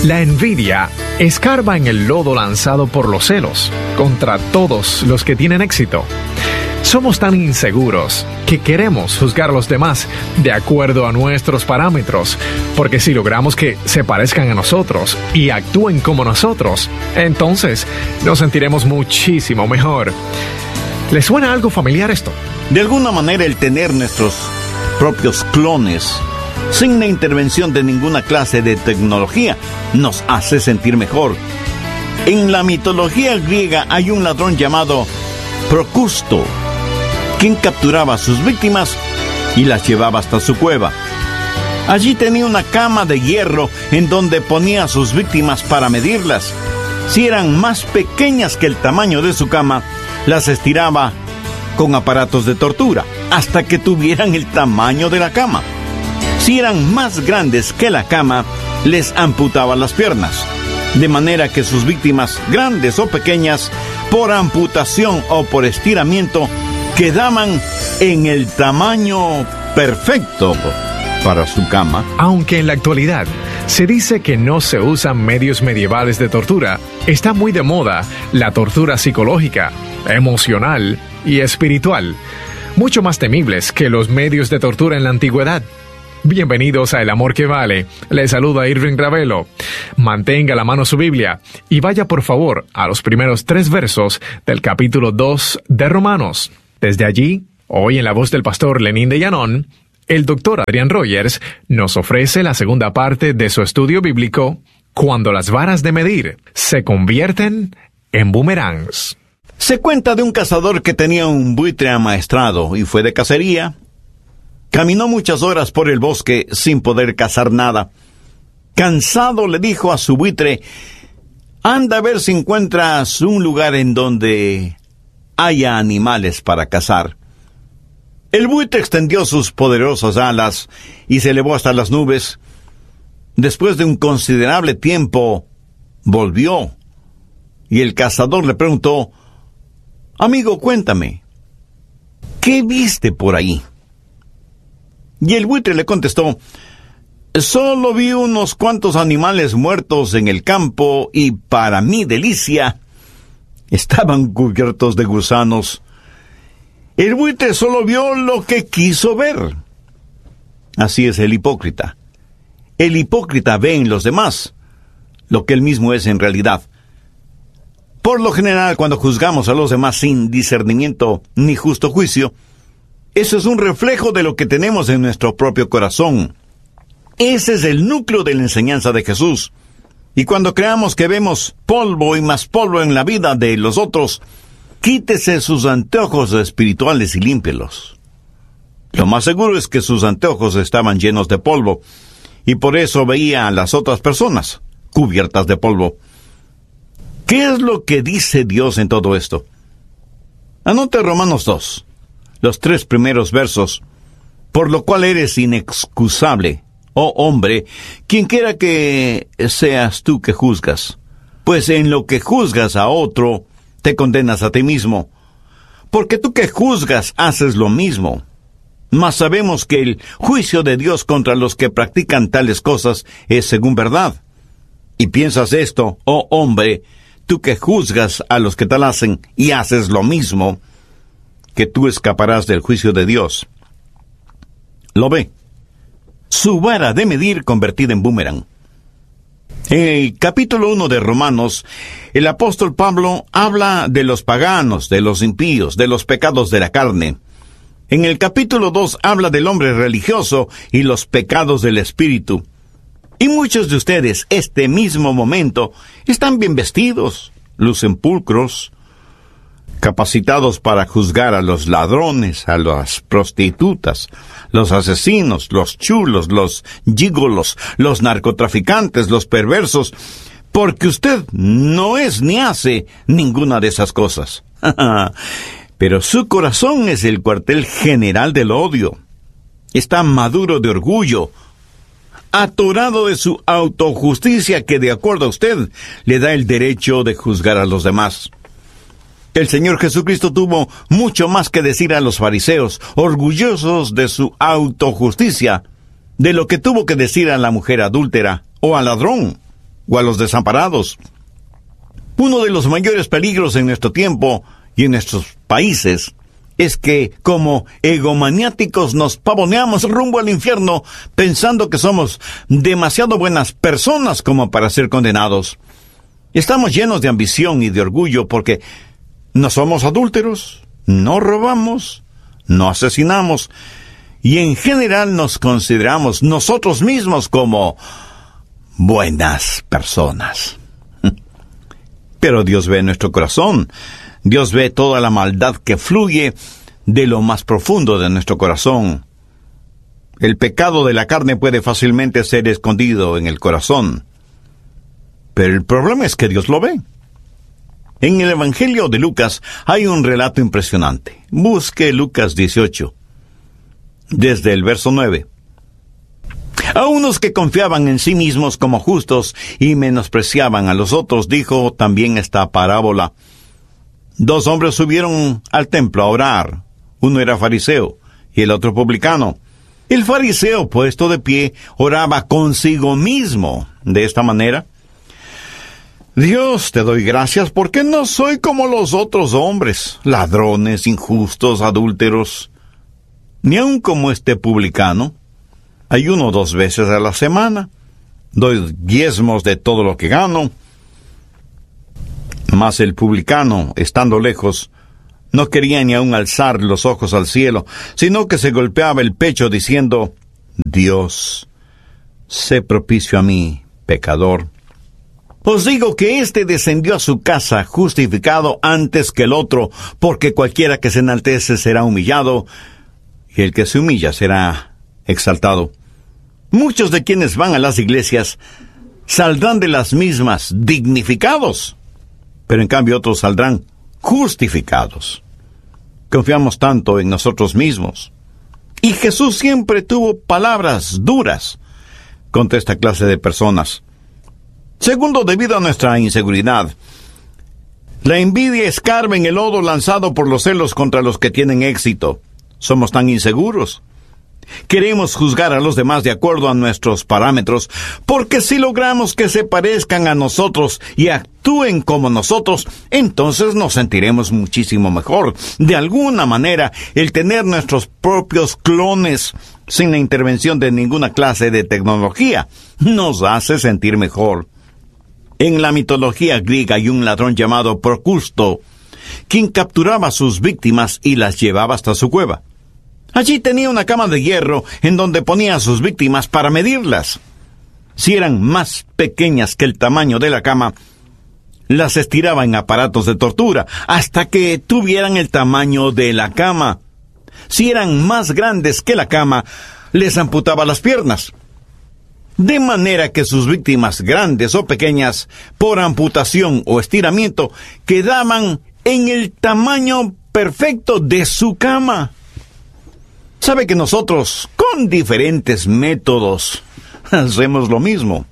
La envidia escarba en el lodo lanzado por los celos contra todos los que tienen éxito. Somos tan inseguros que queremos juzgar a los demás de acuerdo a nuestros parámetros, porque si logramos que se parezcan a nosotros y actúen como nosotros, entonces nos sentiremos muchísimo mejor. ¿Les suena algo familiar esto? De alguna manera, el tener nuestros propios clones, sin la intervención de ninguna clase de tecnología, nos hace sentir mejor. En la mitología griega hay un ladrón llamado Procusto, quien capturaba a sus víctimas y las llevaba hasta su cueva. Allí tenía una cama de hierro en donde ponía a sus víctimas para medirlas. Si eran más pequeñas que el tamaño de su cama, las estiraba con aparatos de tortura hasta que tuvieran el tamaño de la cama. Si eran más grandes que la cama, les amputaba las piernas, de manera que sus víctimas, grandes o pequeñas, por amputación o por estiramiento, quedaban en el tamaño perfecto para su cama. Aunque en la actualidad se dice que no se usan medios medievales de tortura, está muy de moda la tortura psicológica, emocional y espiritual, mucho más temibles que los medios de tortura en la antigüedad. Bienvenidos a El Amor que Vale. Les saluda Irving Ravelo. Mantenga a la mano su Biblia y vaya por favor a los primeros 3 versos del capítulo 2 de Romanos. Desde allí, hoy en la voz del pastor Lenín de Llanón, el doctor Adrián Rogers nos ofrece la segunda parte de su estudio bíblico, Cuando las varas de medir se convierten en boomerangs. Se cuenta de un cazador que tenía un buitre amaestrado y fue de cacería. Caminó muchas horas por el bosque sin poder cazar nada. Cansado le dijo a su buitre: anda a ver si encuentras un lugar en donde haya animales para cazar. El buitre extendió sus poderosas alas y se elevó hasta las nubes. Después de un considerable tiempo, volvió, y el cazador le preguntó: amigo, cuéntame, ¿qué viste por ahí? Y el buitre le contestó: solo vi unos cuantos animales muertos en el campo y, para mi delicia, estaban cubiertos de gusanos. El buitre solo vio lo que quiso ver. Así es el hipócrita. El hipócrita ve en los demás lo que él mismo es en realidad. Por lo general, cuando juzgamos a los demás sin discernimiento ni justo juicio, eso es un reflejo de lo que tenemos en nuestro propio corazón. Ese es el núcleo de la enseñanza de Jesús. Y cuando creamos que vemos polvo y más polvo en la vida de los otros, quítese sus anteojos espirituales y límpielos. Lo más seguro es que sus anteojos estaban llenos de polvo, y por eso veía a las otras personas cubiertas de polvo. ¿Qué es lo que dice Dios en todo esto? Anote Romanos 2, los 3 primeros versos. Por lo cual eres inexcusable, oh hombre, quienquiera que seas tú que juzgas. Pues en lo que juzgas a otro, te condenas a ti mismo. Porque tú que juzgas haces lo mismo. Mas sabemos que el juicio de Dios contra los que practican tales cosas es según verdad. Y piensas esto, oh hombre, tú que juzgas a los que tal hacen y haces lo mismo, que tú escaparás del juicio de Dios. Lo ve. Su vara de medir convertida en boomerang. En el capítulo 1 de Romanos, el apóstol Pablo habla de los paganos, de los impíos, de los pecados de la carne. En el capítulo 2 habla del hombre religioso y los pecados del espíritu. Y muchos de ustedes, este mismo momento, están bien vestidos, lucen pulcros, capacitados para juzgar a los ladrones, a las prostitutas, los asesinos, los chulos, los gígolos, los narcotraficantes, los perversos, porque usted no es ni hace ninguna de esas cosas. Pero su corazón es el cuartel general del odio. Está maduro de orgullo, atorado de su autojusticia que, de acuerdo a usted, le da el derecho de juzgar a los demás. El Señor Jesucristo tuvo mucho más que decir a los fariseos, orgullosos de su autojusticia, de lo que tuvo que decir a la mujer adúltera o al ladrón. o a los desamparados. Uno de los mayores peligros en nuestro tiempo y en nuestros países es que, como egomaniáticos, nos pavoneamos rumbo al infierno pensando que somos demasiado buenas personas como para ser condenados. Estamos llenos de ambición y de orgullo porque no somos adúlteros, no robamos, no asesinamos, y en general nos consideramos nosotros mismos como buenas personas. Pero Dios ve nuestro corazón. Dios ve toda la maldad que fluye de lo más profundo de nuestro corazón. El pecado de la carne puede fácilmente ser escondido en el corazón, pero el problema es que Dios lo ve. En el Evangelio de Lucas hay un relato impresionante. Busque Lucas 18, desde el verso 9. A unos que confiaban en sí mismos como justos y menospreciaban a los otros, dijo también esta parábola. 2 hombres subieron al templo a orar. Uno era fariseo y el otro publicano. El fariseo, puesto de pie, oraba consigo mismo de esta manera: Dios, te doy gracias porque no soy como los otros hombres, ladrones, injustos, adúlteros, ni aun como este publicano. Ayuno 2 veces a la semana, doy diezmos de todo lo que gano. Mas el publicano, estando lejos, no quería ni aun alzar los ojos al cielo, sino que se golpeaba el pecho diciendo: Dios, sé propicio a mí, pecador. Os digo que éste descendió a su casa justificado antes que el otro, porque cualquiera que se enaltece será humillado, y el que se humilla será exaltado. Muchos de quienes van a las iglesias saldrán de las mismas dignificados, pero en cambio otros saldrán justificados. Confiamos tanto en nosotros mismos. Y Jesús siempre tuvo palabras duras contra esta clase de personas. Segundo, debido a nuestra inseguridad. La envidia escarba en el lodo lanzado por los celos contra los que tienen éxito. Somos tan inseguros. Queremos juzgar a los demás de acuerdo a nuestros parámetros, porque si logramos que se parezcan a nosotros y actúen como nosotros, entonces nos sentiremos muchísimo mejor. De alguna manera, el tener nuestros propios clones, sin la intervención de ninguna clase de tecnología, nos hace sentir mejor. En la mitología griega hay un ladrón llamado Procusto, quien capturaba a sus víctimas y las llevaba hasta su cueva. Allí tenía una cama de hierro en donde ponía a sus víctimas para medirlas. Si eran más pequeñas que el tamaño de la cama, las estiraba en aparatos de tortura hasta que tuvieran el tamaño de la cama. Si eran más grandes que la cama, les amputaba las piernas. De manera que sus víctimas, grandes o pequeñas, por amputación o estiramiento, quedaban en el tamaño perfecto de su cama. Sabe que nosotros, con diferentes métodos, hacemos lo mismo.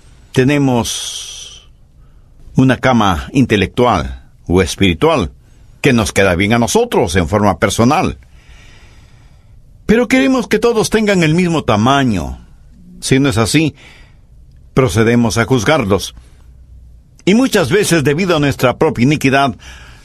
Tenemos una cama intelectual o espiritual que nos queda bien a nosotros en forma personal. Pero queremos que todos tengan el mismo tamaño. Si no es así, procedemos a juzgarlos. Y muchas veces, debido a nuestra propia iniquidad,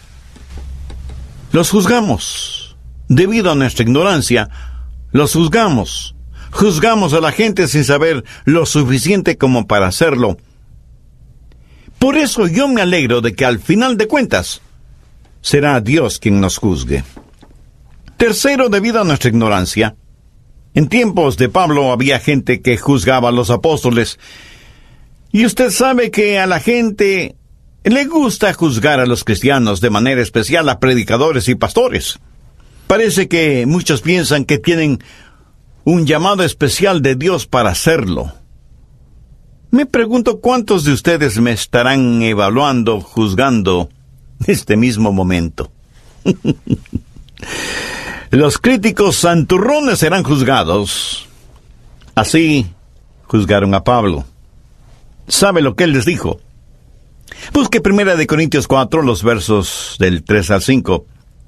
los juzgamos. Debido a nuestra ignorancia, los juzgamos. Juzgamos a la gente sin saber lo suficiente como para hacerlo. Por eso yo me alegro de que al final de cuentas será Dios quien nos juzgue. Tercero, debido a nuestra ignorancia. En tiempos de Pablo había gente que juzgaba a los apóstoles. Y usted sabe que a la gente le gusta juzgar a los cristianos, de manera especial a predicadores y pastores. Parece que muchos piensan que tienen un llamado especial de Dios para hacerlo. Me pregunto cuántos de ustedes me estarán evaluando, juzgando este mismo momento. Los críticos santurrones serán juzgados. Así juzgaron a Pablo. ¿Sabe lo que él les dijo? Busque 1 Corintios 4, los versos del 3 al 5.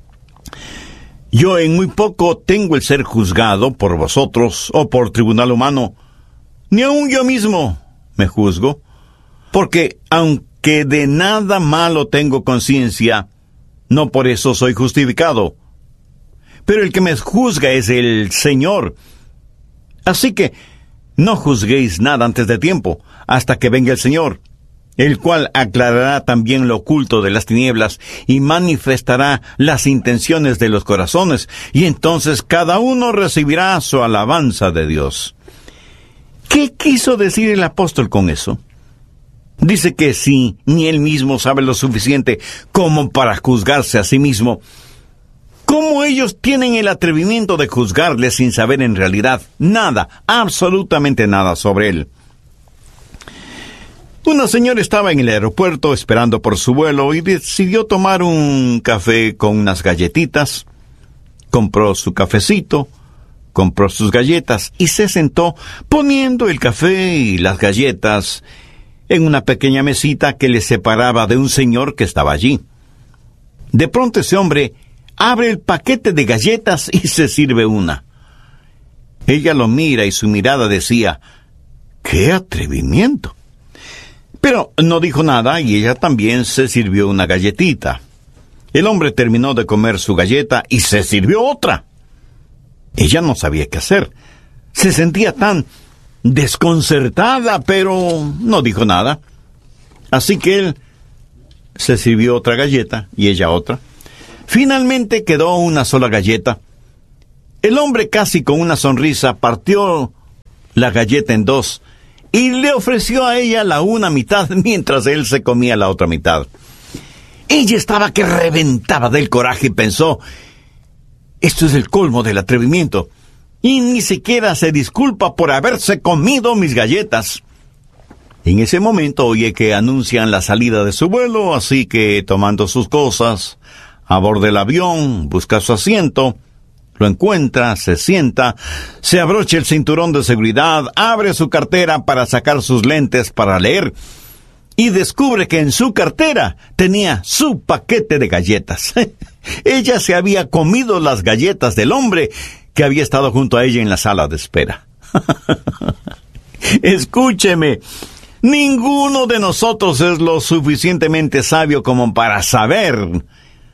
Yo en muy poco tengo el ser juzgado por vosotros o por tribunal humano. Ni aun yo mismo me juzgo. Porque aunque de nada malo tengo conciencia, no por eso soy justificado. Pero el que me juzga es el Señor. Así que no juzguéis nada antes de tiempo, hasta que venga el Señor, el cual aclarará también lo oculto de las tinieblas y manifestará las intenciones de los corazones, y entonces cada uno recibirá su alabanza de Dios. ¿Qué quiso decir el apóstol con eso? Dice que si ni él mismo sabe lo suficiente como para juzgarse a sí mismo, ¿cómo ellos tienen el atrevimiento de juzgarle sin saber en realidad nada, absolutamente nada sobre él? Una señora estaba en el aeropuerto esperando por su vuelo y decidió tomar un café con unas galletitas. Compró su cafecito, compró sus galletas y se sentó poniendo el café y las galletas en una pequeña mesita que le separaba de un señor que estaba allí. De pronto ese hombre abre el paquete de galletas y se sirve una. Ella lo mira y su mirada decía, ¡qué atrevimiento! Pero no dijo nada y ella también se sirvió una galletita. El hombre terminó de comer su galleta y se sirvió otra. Ella no sabía qué hacer. Se sentía tan desconcertada, pero no dijo nada. Así que él se sirvió otra galleta y ella otra. Finalmente quedó una sola galleta. El hombre, casi con una sonrisa, partió la galleta en dos y le ofreció a ella la una mitad mientras él se comía la otra mitad. Ella estaba que reventaba del coraje y pensó, esto es el colmo del atrevimiento, y ni siquiera se disculpa por haberse comido mis galletas. En ese momento oye que anuncian la salida de su vuelo, así que tomando sus cosas, aborda el avión, busca su asiento, lo encuentra, se sienta, se abrocha el cinturón de seguridad, abre su cartera para sacar sus lentes para leer, y descubre que en su cartera tenía su paquete de galletas. Ella se había comido las galletas del hombre que había estado junto a ella en la sala de espera. Escúcheme, ninguno de nosotros es lo suficientemente sabio como para saber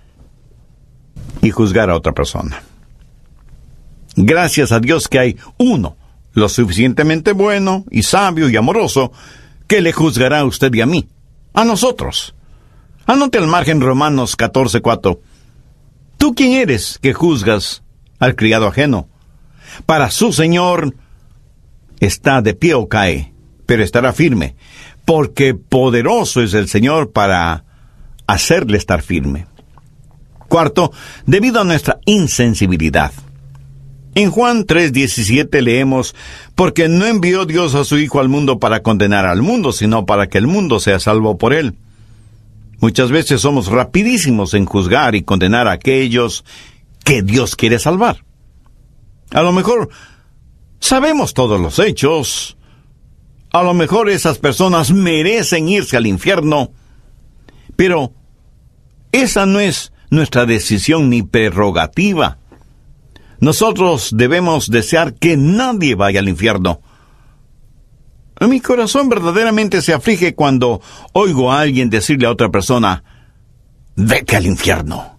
y juzgar a otra persona. Gracias a Dios que hay uno lo suficientemente bueno y sabio y amoroso que le juzgará a usted y a mí, a nosotros. Anote al margen Romanos 14:4. ¿Tú quién eres que juzgas al criado ajeno? Para su Señor está de pie o cae, pero estará firme, porque poderoso es el Señor para hacerle estar firme. Cuarto, debido a nuestra insensibilidad. En Juan 3:17 leemos, porque no envió Dios a su Hijo al mundo para condenar al mundo, sino para que el mundo sea salvo por él. Muchas veces somos rapidísimos en juzgar y condenar a aquellos que Dios quiere salvar. A lo mejor sabemos todos los hechos. A lo mejor esas personas merecen irse al infierno. Pero esa no es nuestra decisión ni prerrogativa. Nosotros debemos desear que nadie vaya al infierno. Mi corazón verdaderamente se aflige cuando oigo a alguien decirle a otra persona, vete al infierno.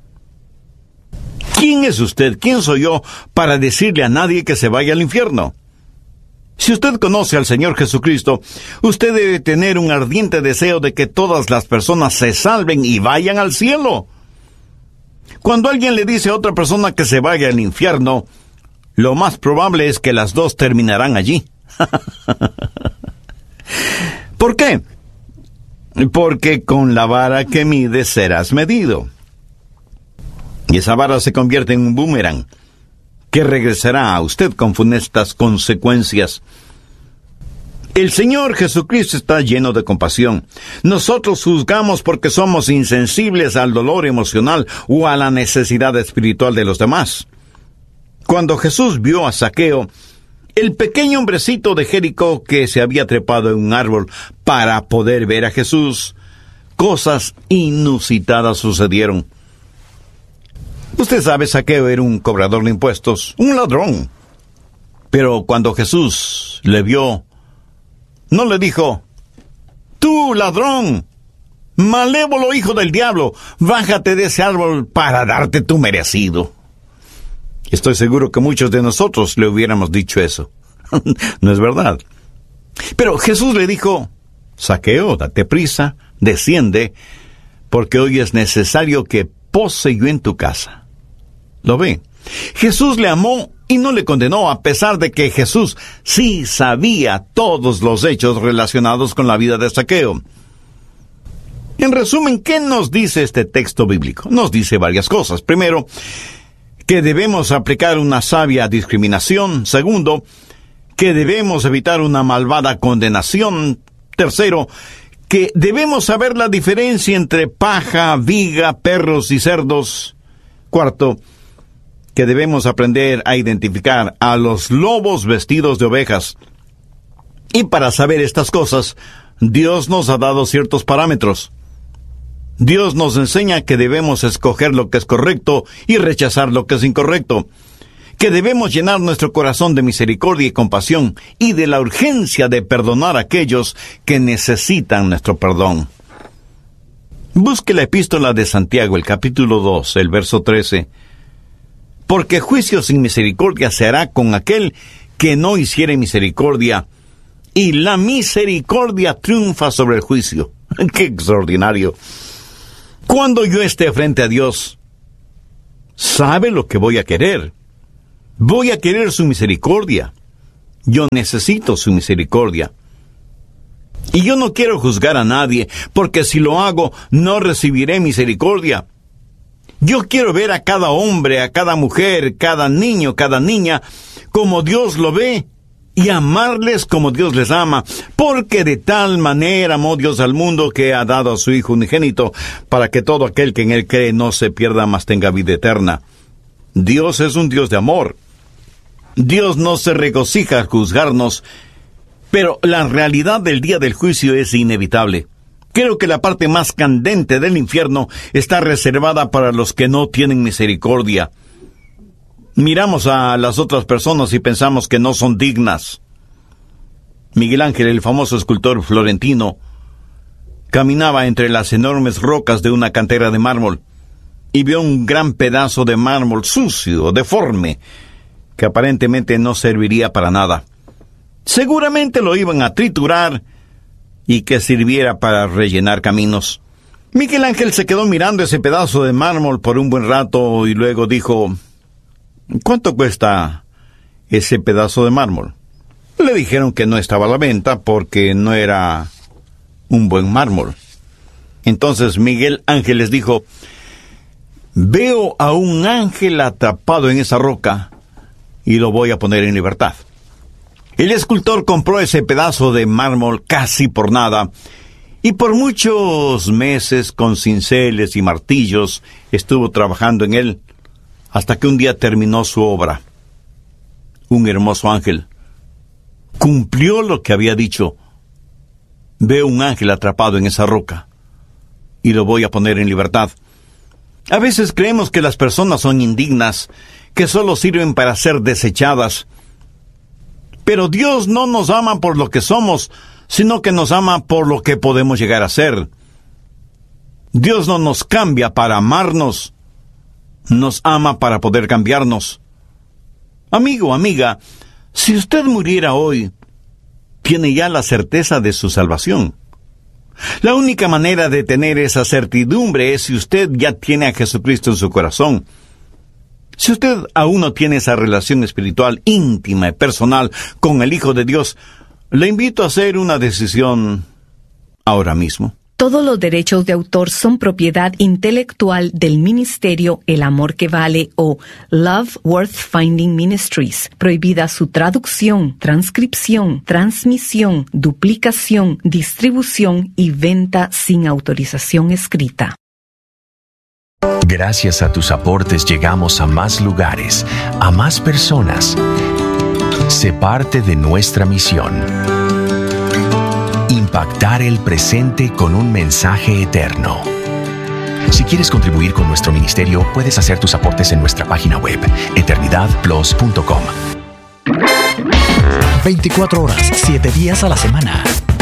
¿Quién es usted? ¿Quién soy yo para decirle a nadie que se vaya al infierno? Si usted conoce al Señor Jesucristo, usted debe tener un ardiente deseo de que todas las personas se salven y vayan al cielo. Cuando alguien le dice a otra persona que se vaya al infierno, lo más probable es que las dos terminarán allí. ¿Por qué? Porque con la vara que mides serás medido. Y esa vara se convierte en un boomerang que regresará a usted con funestas consecuencias. El Señor Jesucristo está lleno de compasión. Nosotros juzgamos porque somos insensibles al dolor emocional o a la necesidad espiritual de los demás. Cuando Jesús vio a Zaqueo, el pequeño hombrecito de Jericó que se había trepado en un árbol para poder ver a Jesús, cosas inusitadas sucedieron. Usted sabe, Zaqueo era un cobrador de impuestos, un ladrón. Pero cuando Jesús le vio, no le dijo, Tú, ladrón, malévolo hijo del diablo, bájate de ese árbol para darte tu merecido. Estoy seguro que muchos de nosotros le hubiéramos dicho eso. ¿No es verdad? Pero Jesús le dijo: Zaqueo, date prisa, desciende, porque hoy es necesario que pose yo en tu casa. ¿Lo ve? Jesús le amó y no le condenó, a pesar de que Jesús sí sabía todos los hechos relacionados con la vida de Zaqueo. En resumen, ¿qué nos dice este texto bíblico? Nos dice varias cosas. Primero, que debemos aplicar una sabia discriminación. Segundo, que debemos evitar una malvada condenación. Tercero, que debemos saber la diferencia entre paja, viga, perros y cerdos. Cuarto, que debemos aprender a identificar a los lobos vestidos de ovejas. Y para saber estas cosas, Dios nos ha dado ciertos parámetros. Dios nos enseña que debemos escoger lo que es correcto y rechazar lo que es incorrecto, que debemos llenar nuestro corazón de misericordia y compasión y de la urgencia de perdonar a aquellos que necesitan nuestro perdón. Busque la epístola de Santiago, el capítulo 2, el verso 13. Porque juicio sin misericordia se hará con aquel que no hiciere misericordia, y la misericordia triunfa sobre el juicio. ¡Qué extraordinario! Cuando yo esté frente a Dios, ¿sabe lo que voy a querer? Voy a querer su misericordia. Yo necesito su misericordia. Y yo no quiero juzgar a nadie, porque si lo hago, no recibiré misericordia. Yo quiero ver a cada hombre, a cada mujer, cada niño, cada niña, como Dios lo ve, y amarles como Dios les ama, porque de tal manera amó Dios al mundo que ha dado a su Hijo unigénito, para que todo aquel que en Él cree no se pierda, mas tenga vida eterna. Dios es un Dios de amor. Dios no se regocija al juzgarnos, pero la realidad del día del juicio es inevitable. Creo que la parte más candente del infierno está reservada para los que no tienen misericordia. Miramos a las otras personas y pensamos que no son dignas. Miguel Ángel, el famoso escultor florentino, caminaba entre las enormes rocas de una cantera de mármol y vio un gran pedazo de mármol sucio, deforme, que aparentemente no serviría para nada. Seguramente lo iban a triturar y que sirviera para rellenar caminos. Miguel Ángel se quedó mirando ese pedazo de mármol por un buen rato y luego dijo: ¿cuánto cuesta ese pedazo de mármol? Le dijeron que no estaba a la venta porque no era un buen mármol. Entonces Miguel Ángel les dijo: veo a un ángel atrapado en esa roca y lo voy a poner en libertad. El escultor compró ese pedazo de mármol casi por nada, y por muchos meses con cinceles y martillos estuvo trabajando en él, hasta que un día terminó su obra. Un hermoso ángel. Cumplió lo que había dicho. Veo un ángel atrapado en esa roca y lo voy a poner en libertad. A veces creemos que las personas son indignas, que solo sirven para ser desechadas. Pero Dios no nos ama por lo que somos, sino que nos ama por lo que podemos llegar a ser. Dios no nos cambia para amarnos, nos ama para poder cambiarnos. Amigo, amiga, si usted muriera hoy, tiene ya la certeza de su salvación. La única manera de tener esa certidumbre es si usted ya tiene a Jesucristo en su corazón. Si usted aún no tiene esa relación espiritual íntima y personal con el Hijo de Dios, le invito a hacer una decisión ahora mismo. Todos los derechos de autor son propiedad intelectual del ministerio El Amor que Vale o Love Worth Finding Ministries. Prohibida su traducción, transcripción, transmisión, duplicación, distribución y venta sin autorización escrita. Gracias a tus aportes llegamos a más lugares, a más personas. Sé parte de nuestra misión. Impactar el presente con un mensaje eterno. Si quieres contribuir con nuestro ministerio, puedes hacer tus aportes en nuestra página web, eternidadplus.com. 24 horas, 7 días a la semana.